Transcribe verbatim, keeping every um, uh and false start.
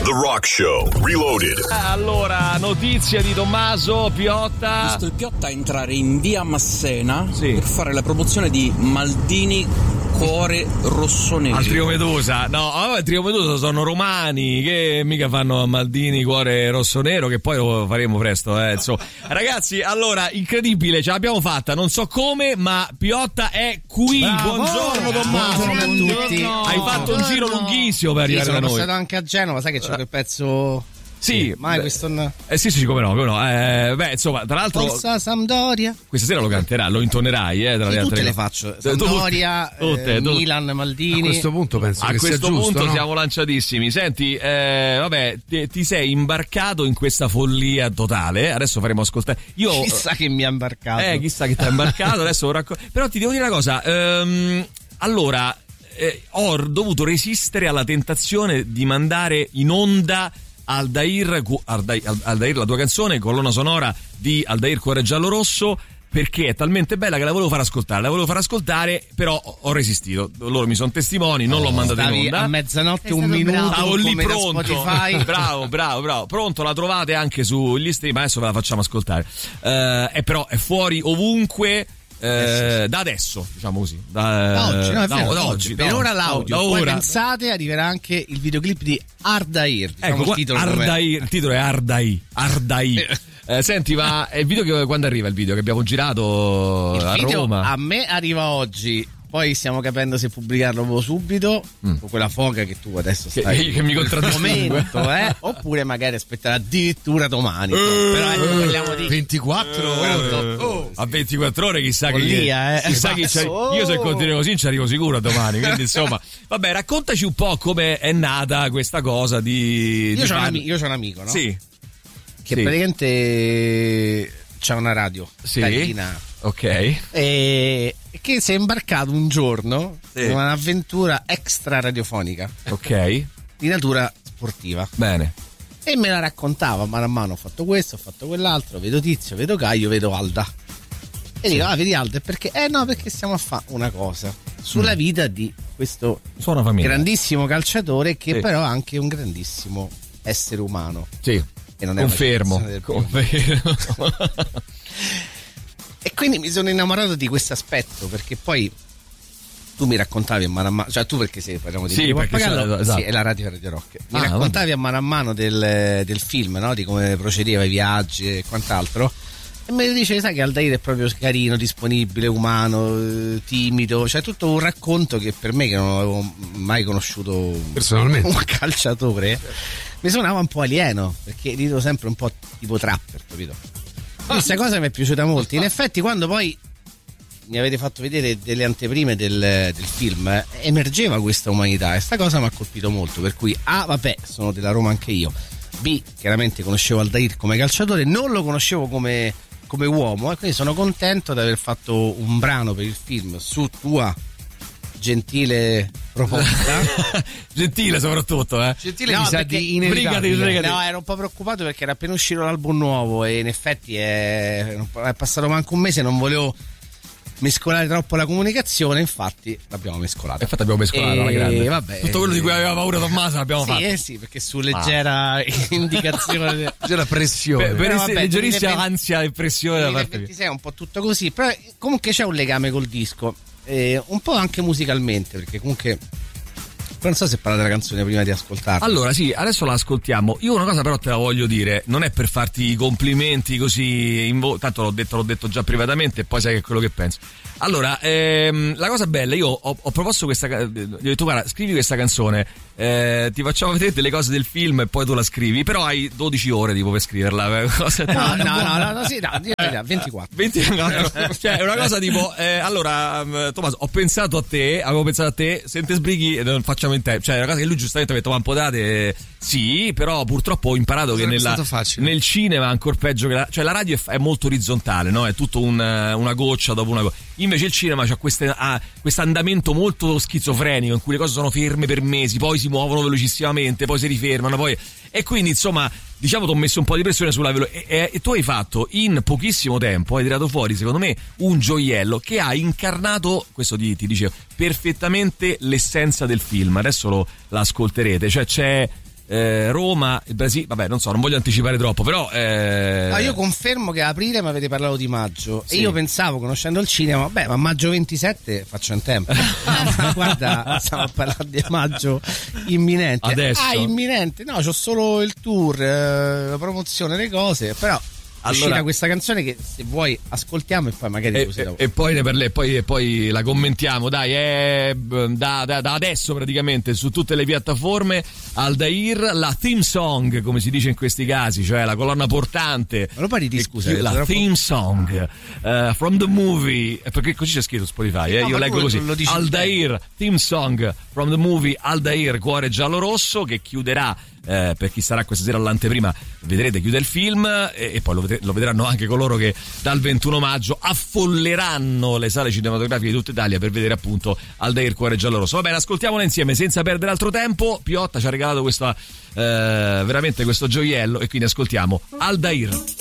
The Rock Show Reloaded. Allora, notizia di Tommaso Piotta. Ho visto il Piotta entrare in via Massena sì. per fare la promozione di Maldini Cuore Rossonero. Al Trio Medusa. No, oh, il Trio Medusa sono romani che mica fanno Maldini Cuore Rossonero, che poi lo faremo presto, eh, insomma. Ragazzi, allora, incredibile, ce l'abbiamo fatta, non so come, ma Piotta è qui. Bravo. Buongiorno Tommaso. Buongiorno a tutti. Hai fatto un giro lunghissimo per arrivare Io sono da noi. passato anche a Genova, sai che c'è quel pezzo. Sì, mai beh, questo n- eh sì sì come no, come no. Eh, beh, insomma, tra l'altro Forza Sampdoria. questa sera lo canterà, lo intonerai, eh, tra le Sì, altre tutte le cose. faccio. Sampdoria, Tutte, tutte, eh, tutte. Milan, Maldini. A questo punto penso A che questo sia giusto, punto no? siamo lanciatissimi. Senti, eh, vabbè, ti, ti sei imbarcato in questa follia totale. Adesso faremo ascoltare. Io Chissà che mi ha imbarcato. Eh, chissà che ti ha imbarcato. Adesso lo racco- Però ti devo dire una cosa. Ehm, allora, eh, ho dovuto resistere alla tentazione di mandare in onda Aldair, Aldair, Aldair, la tua canzone, colonna sonora di Aldair Cuore Giallo Rosso, perché è talmente bella che la volevo far ascoltare, la volevo far ascoltare, però ho resistito. Loro mi sono testimoni, non l'ho mandata in Stavi onda. a mezzanotte Sei un stato minuto. bravo. Stavo lì come da pronto. Spotify. Bravo, bravo, bravo. Pronto, la trovate anche sugli stream, adesso ve la facciamo ascoltare. Eh, è però è fuori ovunque. Eh, Eh, sì. Da adesso, diciamo così, da, Da oggi, no, è da- vero, da da oggi, Per da ora oggi, l'audio, da poi ora. pensate arriverà anche il videoclip di Ardair. Diciamo Ecco, il qua, titolo com'è. Ardair, il titolo è Ardai, Ardai. Eh, senti, ma è il video che, quando arriva il video che abbiamo girato Il a video Roma? a me arriva oggi. Poi stiamo capendo se pubblicarlo proprio subito Mm. con quella foga che tu adesso Che- stai che mi in quel contraddistingue. momento, eh? Oppure magari aspettare addirittura domani. Eh, Però ecco, parliamo di ventiquattro ore. Oh, A ventiquattro ore chissà che Follia, eh. chissà chi c'è- Oh. io se continuo così ci arrivo sicuro a domani, quindi insomma vabbè, raccontaci un po' come è nata questa cosa di, Io di c'ho, un fare- ami- io c'ho un amico, no? Sì, Che sì. praticamente c'ha una radio Sì. carina ok, e che si è imbarcato un giorno Sì. in un'avventura extra radiofonica ok, di natura sportiva bene, e me la raccontava mano a mano. Ho fatto questo, ho fatto quell'altro, vedo Tizio, vedo Caio, vedo Alda e dico, ah, vedi Alda, e perché? Eh no, perché stiamo a fare una cosa sulla Mm. vita di questo sono una famiglia, grandissimo calciatore che Sì. però è anche un grandissimo essere umano. sì, E non è confermo, una citazione del confermo. E quindi mi sono innamorato di questo aspetto, perché poi tu mi raccontavi a mano a mano, cioè tu perché se parliamo di Sì, Filippo perché Pappagallo, c'è- esatto. sì, è la radio Radio Rock. Mi Ah, raccontavi a mano a mano del, del film, no? Di come procedeva i viaggi e quant'altro. E mi dicevi, sai che Aldair è proprio carino, disponibile, umano, eh, timido, cioè tutto un racconto che per me, che non avevo mai conosciuto Personalmente. un calciatore, mi suonava un po' alieno, perché dico sempre un po' tipo trapper, capito? Questa cosa mi è piaciuta molto. In effetti, quando poi mi avete fatto vedere delle anteprime del, del film, eh, emergeva questa umanità e sta cosa mi ha colpito molto. Per cui, A, vabbè, sono della Roma anche io. B, chiaramente conoscevo Aldair come calciatore, non lo conoscevo come, come uomo, e quindi sono contento di aver fatto un brano per il film su tua gentile proposta. Gentile soprattutto, eh. Gentile No, mi sa perché- di inevitabile. Brigati, brigati. No, ero un po' preoccupato perché era appena uscito l'album nuovo e in effetti è, è passato manco un mese, non volevo mescolare troppo la comunicazione, infatti l'abbiamo mescolata. Infatti abbiamo mescolato E alla grande. vabbè, tutto quello di cui aveva paura Tommaso l'abbiamo sì, fatto. eh sì, perché su leggera indicazione C'è la pressione. Per, per Però essere vabbè, leggerissima duemilaventi ansia e pressione da parte mia. duemilaventisei è un po' tutto così, però comunque c'è un legame col disco, eh, un po' anche musicalmente, perché comunque non so se parlate della canzone prima di ascoltarla. Allora sì, adesso la ascoltiamo. Io una cosa però te la voglio dire, non è per farti i complimenti così in vo- tanto l'ho detto, l'ho detto già privatamente e poi sai che è quello che penso. Allora, ehm, la cosa bella, io ho, ho proposto questa ca- gli ho detto guarda, scrivi questa canzone, eh, ti facciamo vedere delle cose del film e poi tu la scrivi, però hai dodici ore tipo per scriverla. Cosa- No, no, no, no, no, sì, no, io- ventiquattro. venti no, cioè è una cosa tipo eh, allora um, Tommaso, ho pensato a te, avevo pensato a te, se te sbrighi non facciamo in tempo, cioè è una cosa che lui giustamente ha detto ma un po' date, sì, però purtroppo ho imparato che Sarebbe nella, stato facile. nel cinema è ancora peggio che la, cioè la radio è, è molto orizzontale, no? È tutto un, una goccia dopo una goccia, invece il cinema c'ha questo ah, andamento molto schizofrenico in cui le cose sono ferme per mesi, poi si muovono velocissimamente, poi si rifermano, poi e quindi insomma diciamo ti ho messo un po' di pressione sulla velocità e, e, e tu hai fatto in pochissimo tempo, hai tirato fuori secondo me un gioiello che ha incarnato, questo ti, ti dicevo, perfettamente l'essenza del film. Adesso lo, la ascolterete, cioè c'è eh, Roma, il Brasile, vabbè non so, non voglio anticipare troppo, però eh... no, io confermo che a aprile mi avete parlato di maggio, sì. E io pensavo, conoscendo il cinema, vabbè, ma maggio ventisette faccio in tempo. Ma guarda, stiamo a parlare di maggio imminente. Adesso? Ah, imminente, no, c'ho solo il tour, eh, la promozione, le cose, però allora, uscirà questa canzone che se vuoi ascoltiamo e poi magari e, così e, e poi ne parli, e poi, e poi la commentiamo, dai, è da, da, da adesso praticamente su tutte le piattaforme. Aldair, la theme song, come si dice in questi casi, cioè la colonna portante. Ma lo pari di scusa, la troppo... theme song uh, from the movie, perché così c'è scritto Spotify, eh? No, io leggo così. Aldair, theme song from the movie Aldair, Cuore giallo rosso, che chiuderà. Eh, per chi sarà questa sera all'anteprima, vedrete, chiude il film e, e poi lo, vedre, lo vedranno anche coloro che dal ventuno maggio affolleranno le sale cinematografiche di tutta Italia per vedere appunto Aldair, Cuore giallo rosso. Va bene, ascoltiamola insieme senza perdere altro tempo. Piotta ci ha regalato questa, eh, veramente questo gioiello, e quindi ascoltiamo Aldair.